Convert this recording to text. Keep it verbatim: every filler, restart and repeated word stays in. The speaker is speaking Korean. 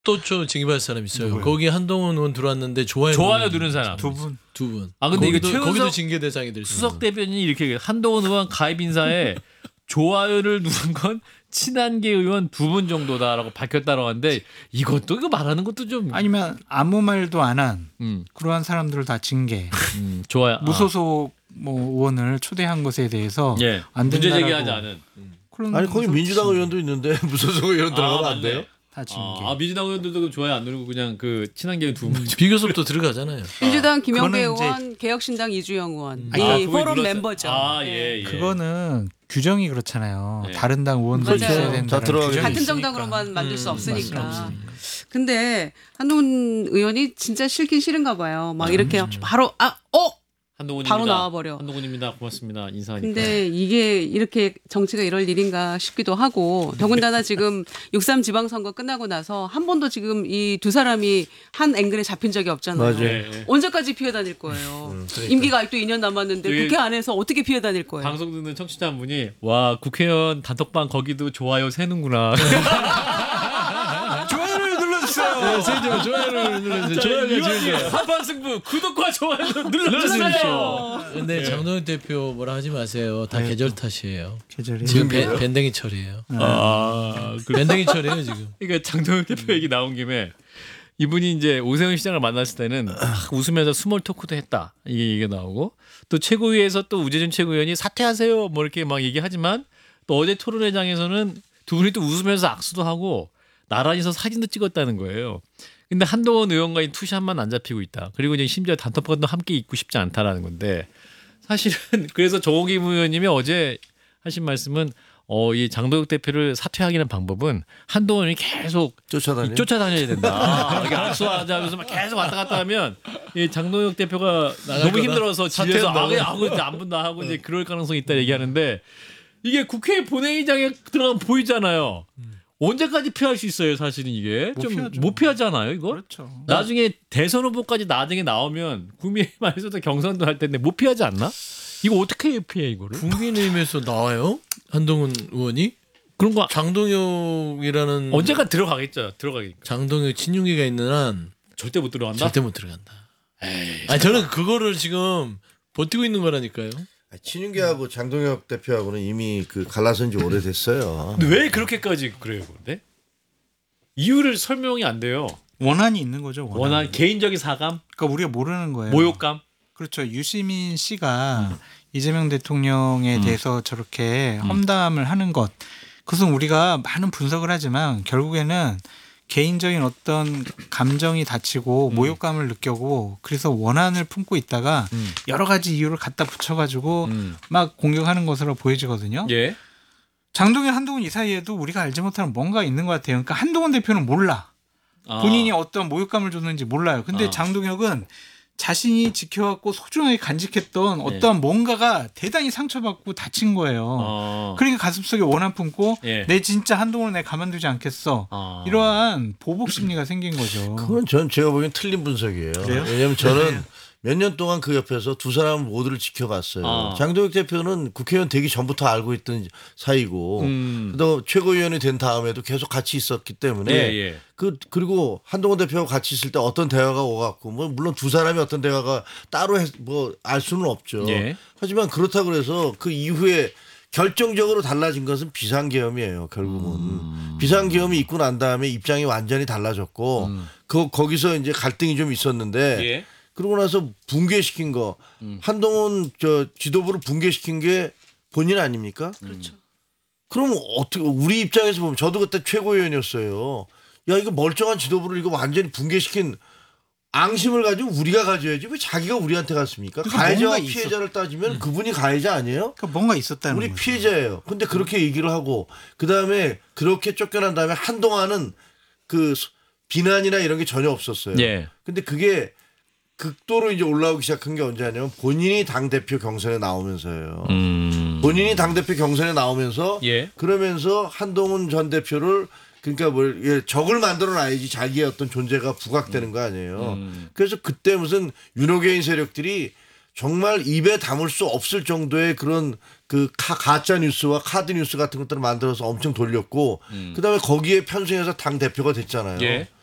또 저 징계받을 사람 있어요. 누구요? 거기 한동훈 의원 들어왔는데 좋아요. 좋아요 누른 사람 두 분. 두 분. 아 근데 이거 거기도, 최은석 거기도 징계 대상이 될 수. 수석 대변인이 이렇게 얘기해요. 한동훈 의원 가입 인사에 좋아요를 누른 건 친한계 의원 두 분 정도다라고 밝혔다고 하는데 이것도 이거 말하는 것도 좀 아니면 아무 말도 안 한 음, 그러한 사람들을 다 징계. 음, 좋아요. 무소속 뭐 의원을 초대한 것에 대해서 아, 예. 안 문제 된다라고. 제기하지 않은. 그런 아니 거기 것도 민주당 징계. 의원도 있는데 무소속 의원 들어가면 아, 안 돼요? 맞네. 다 징계. 아, 아 민주당 의원들도 좋아요 안 누르고 그냥 그 친한계 두 분. 비교섭도 들어가잖아요. 민주당 김영배 그거는 이제- 의원, 개혁신당 이주영 의원 이 아, 그걸 포럼 눌렀어요. 멤버죠. 아, 네. 예, 예. 그거는 규정이 그렇잖아요. 네. 다른 당 의원도 맞아요. 있어야 된다는 다 들어가게 규정이 같은 있으니까. 정당으로만 만들 수 음, 없으니까. 맞습니다. 근데 한동훈 의원이 진짜 싫긴 싫은가 봐요. 막 이렇게 음. 바로 아, 어? 한동훈입니다. 바로 나와버려. 한동훈입니다. 고맙습니다. 인사하니까. 근데 이게 이렇게 정치가 이럴 일인가 싶기도 하고 더군다나 지금 육삼 지방선거 끝나고 나서 한 번도 지금 이 두 사람이 한 앵글에 잡힌 적이 없잖아요. 맞아요. 예, 예. 언제까지 피해 다닐 거예요. 음, 그러니까. 임기가 아직도 이 년 남았는데 저기- 국회 안에서 어떻게 피해 다닐 거예요. 방송 듣는 청취자 한 분이 와 국회의원 단톡방 거기도 좋아요 세는구나. 좋아요를 눌러주세요. 네, 세죠. 좋아요를 눌러주세요. 좋아요가 지금 한판 승부 구독과 좋아요 눌러주십시오. 눌러주세요. 근데 장동혁 대표 뭐라 하지 마세요. 다 계절 탓이에요. 계절이 지금 밴- 밴댕이 철이에요. 아, 그, 밴댕이 철이에요 지금. 그러니까 장동혁 대표 얘기 나온 김에 이분이 이제 오세훈 시장을 만났을 때는 막 웃으면서 스몰 토크도 했다 이게 얘기가 나오고 또 최고위에서 또 우재준 최고위원이 사퇴하세요 뭐 이렇게 막 얘기하지만 또 어제 토론회장에서는 두 분이 또 웃으면서 악수도 하고 나란히서 사진도 찍었다는 거예요. 근데 한동훈 의원과의 투샷만 안 잡히고 있다. 그리고 이제 심지어 단톡방도 함께 있고 싶지 않다라는 건데 사실은 그래서 조홍김 의원님이 어제 하신 말씀은 어, 이 장동혁 대표를 사퇴하기는 방법은 한동훈이 계속 쫓아다니. 쫓아다녀야 된다. 이게 악수하자면서 막 계속 왔다 갔다 하면 이 장동혁 대표가 너무 거다. 힘들어서 집에서 사퇴한다고. 아, 그냥 아무 이제 안 본다 하고 이제 그럴 가능성이 있다 얘기하는데 이게 국회 본회의장에 들어가면 보이잖아요. 언제까지 피할 수 있어요, 사실은 이게 못 좀 피하죠. 못 피하잖아요, 이걸. 그렇죠. 나중에 대선 후보까지 나중에 나오면 국민의힘에서도 경선도 할 텐데 못 피하지 않나? 이거 어떻게 피해 이거를? 국민의힘에서 나와요? 한동훈 의원이? 그런 거 장동혁이라는 언젠가 들어가겠죠. 들어가겠죠. 장동혁 친윤기가 있는 한 절대 못 들어간다. 절대 못 들어간다. 아니 저는 그거를 지금 버티고 있는 거라니까요. 친윤계하고 장동혁 대표하고는 이미 그 갈라선 지 오래됐어요. 근데 왜 그렇게까지 그래요, 근데? 이유를 설명이 안 돼요. 원한이 있는 거죠. 원한. 원한 개인적인 사감, 그러니까 우리가 모르는 거예요. 모욕감. 그렇죠. 유시민 씨가 이재명 대통령에 음. 대해서 저렇게 험담을 하는 것, 그것은 우리가 많은 분석을 하지만 결국에는 개인적인 어떤 감정이 다치고 음. 모욕감을 느끼고 그래서 원한을 품고 있다가 음. 여러 가지 이유를 갖다 붙여가지고 음. 막 공격하는 것으로 보여지거든요. 예. 장동현, 한동훈 이 사이에도 우리가 알지 못하는 뭔가 있는 것 같아요. 그러니까 한동훈 대표는 몰라. 아. 본인이 어떤 모욕감을 줬는지 몰라요. 근데 아. 장동혁은 자신이 지켜왔고 소중하게 간직했던 네. 어떠한 뭔가가 대단히 상처받고 다친 거예요. 어. 그러니까 가슴속에 원한 품고 예. 내 진짜 한동훈을 내가 가만두지 않겠어. 아. 이러한 보복 심리가 생긴 거죠. 그건 전 제가 보기엔 틀린 분석이에요. 그래요? 왜냐하면 저는 몇 년 동안 그 옆에서 두 사람 모두를 지켜봤어요. 아. 장동혁 대표는 국회의원 되기 전부터 알고 있던 사이고 음. 또 최고위원이 된 다음에도 계속 같이 있었기 때문에 예, 예. 그 그리고 한동훈 대표하고 같이 있을 때 어떤 대화가 오갔고 뭐 물론 두 사람이 어떤 대화가 따로 뭐 알 수는 없죠. 예. 하지만 그렇다고 해서 그 이후에 결정적으로 달라진 것은 비상계엄이에요. 결국은 음. 비상계엄이 있고 난 다음에 입장이 완전히 달라졌고 음. 그 거기서 이제 갈등이 좀 있었는데 예. 그러고 나서 붕괴시킨 거 음. 한동훈 저 지도부를 붕괴시킨 게 본인 아닙니까? 그렇죠. 그럼 어떻게 우리 입장에서 보면 저도 그때 최고위원이었어요. 야 이거 멀쩡한 지도부를 이거 완전히 붕괴시킨 앙심을 가지고 우리가 가져야지 왜 자기가 우리한테 갔습니까? 그러니까 가해자와 뭔가 피해자를 따지면 그분이 가해자 아니에요? 그러니까 뭔가 있었다는 우리 거죠. 피해자예요. 근데 그렇게 얘기를 하고 그 다음에 그렇게 쫓겨난 다음에 한동안은 그 비난이나 이런 게 전혀 없었어요. 예. 근데 그게 극도로 이제 올라오기 시작한 게 언제냐면 본인이 당대표 경선에 나오면서예요. 음. 본인이 당대표 경선에 나오면서 예. 그러면서 한동훈 전 대표를 그러니까 뭘 예, 적을 만들어 놔야지 자기의 어떤 존재가 부각되는 거 아니에요. 음. 그래서 그때 무슨 윤호개인 세력들이 정말 입에 담을 수 없을 정도의 그런 그 카, 가짜 뉴스와 카드 뉴스 같은 것들을 만들어서 엄청 돌렸고 음. 그다음에 거기에 편승해서 당 대표가 됐잖아요. 예.